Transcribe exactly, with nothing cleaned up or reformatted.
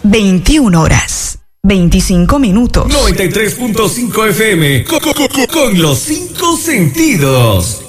veintiuna horas, veinticinco minutos. noventa y tres punto cinco F M, con, con, con, con los cinco sentidos.